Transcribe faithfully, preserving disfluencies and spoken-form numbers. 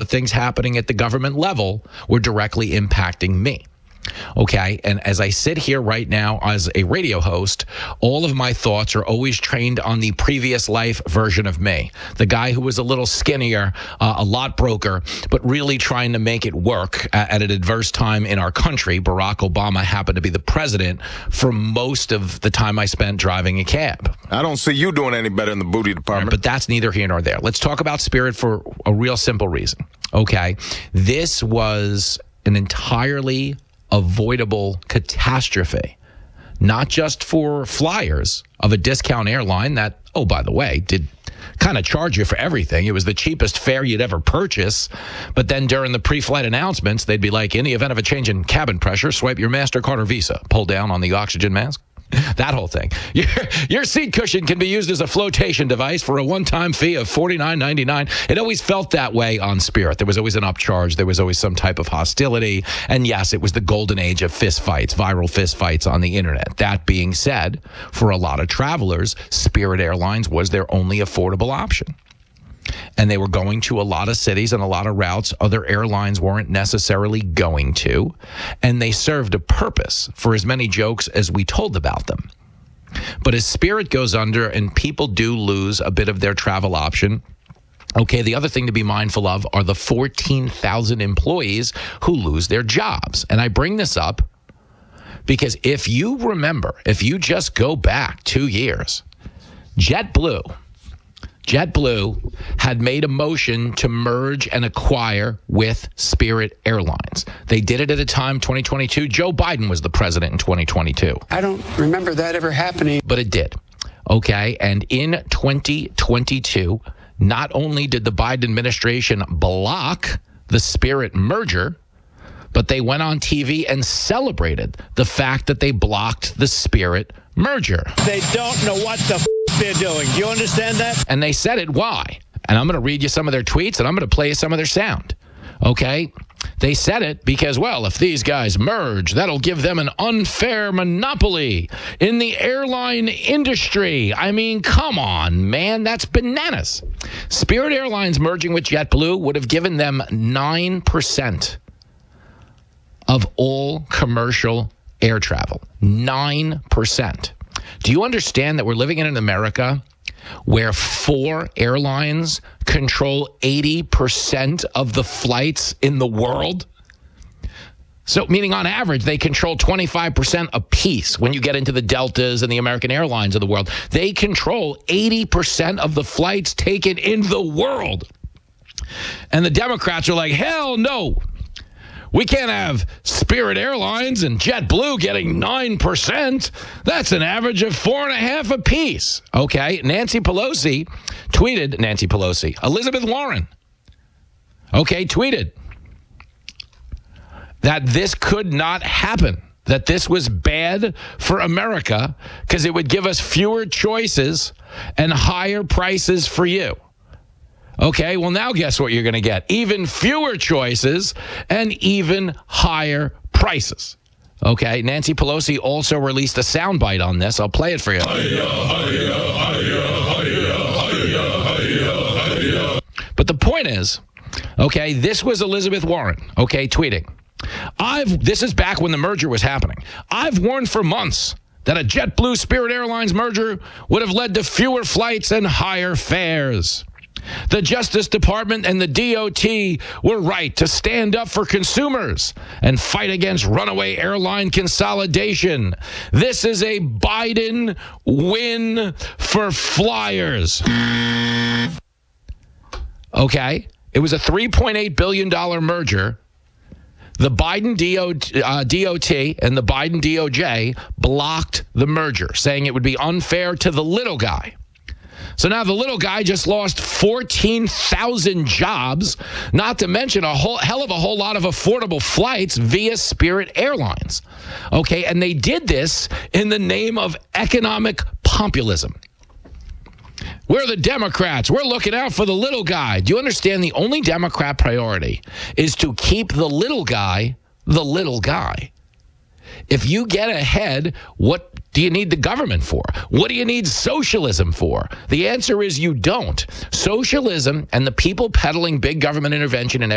of things happening at the government level were directly impacting me. Okay, and as I sit here right now as a radio host, all of my thoughts are always trained on the previous life version of me, the guy who was a little skinnier, uh, a lot broker, but really trying to make it work at, at an adverse time in our country. Barack Obama happened to be the president for most of the time I spent driving a cab. I don't see you doing any better in the booty department. Right, but that's neither here nor there. Let's talk about Spirit for a real simple reason. Okay, this was an entirely avoidable catastrophe, not just for flyers of a discount airline that, oh, by the way, did kind of charge you for everything. It was the cheapest fare you'd ever purchase. But then during the pre-flight announcements, they'd be like, in the event of a change in cabin pressure, swipe your MasterCard or Visa, pull down on the oxygen mask. That whole thing. Your, your seat cushion can be used as a flotation device for a one-time fee of forty-nine ninety-nine. It always felt that way on Spirit. There was always an upcharge. There was always some type of hostility. And yes, it was the golden age of fist fights, viral fist fights on the internet. That being said, for a lot of travelers, Spirit Airlines was their only affordable option. And they were going to a lot of cities and a lot of routes other airlines weren't necessarily going to. And they served a purpose for as many jokes as we told about them. But as Spirit goes under and people do lose a bit of their travel option, okay, the other thing to be mindful of are the fourteen thousand employees who lose their jobs. And I bring this up because if you remember, if you just go back two years, JetBlue, JetBlue had made a motion to merge and acquire with Spirit Airlines. They did it at a time, twenty twenty-two. Joe Biden was the president in twenty twenty-two. I don't remember that ever happening. But it did. Okay, and in twenty twenty-two, not only did the Biden administration block the Spirit merger, but they went on T V and celebrated the fact that they blocked the Spirit merger. They don't know what the f- they're doing. Do you understand that? And they said it. Why? And I'm going to read you some of their tweets, and I'm going to play you some of their sound. Okay? They said it because, well, if these guys merge, that'll give them an unfair monopoly in the airline industry. I mean, come on, man. That's bananas. Spirit Airlines merging with JetBlue would have given them nine percent of all commercial air travel. nine percent. Do you understand that we're living in an America where four airlines control eighty percent of the flights in the world? So, meaning on average, they control twenty-five percent apiece when you get into the Deltas and the American Airlines of the world. They control eighty percent of the flights taken in the world. And the Democrats are like, hell no. We can't have Spirit Airlines and JetBlue getting nine percent. That's an average of four and a half apiece. Okay, Nancy Pelosi tweeted, Nancy Pelosi, Elizabeth Warren, okay, tweeted that this could not happen, that this was bad for America because it would give us fewer choices and higher prices for you. Okay, well, now guess what you're going to get? Even fewer choices and even higher prices. Okay, Nancy Pelosi also released a soundbite on this. I'll play it for you. But the point is, okay, this was Elizabeth Warren, okay, tweeting. I've this is back when the merger was happening. I've warned for months that a JetBlue Spirit Airlines merger would have led to fewer flights and higher fares. The Justice Department and the D O T were right to stand up for consumers and fight against runaway airline consolidation. This is a Biden win for flyers. Okay, it was a three point eight billion dollars merger. The Biden D O T, uh, D O T and the Biden D O J blocked the merger, saying it would be unfair to the little guy. So now the little guy just lost fourteen thousand jobs, not to mention a whole hell of a whole lot of affordable flights via Spirit Airlines. Okay, and they did this in the name of economic populism. We're the Democrats. We're looking out for the little guy. Do you understand? The only Democrat priority is to keep the little guy the little guy. If you get ahead, what do you need the government for? What do you need socialism for? The answer is you don't. Socialism and the people peddling big government intervention and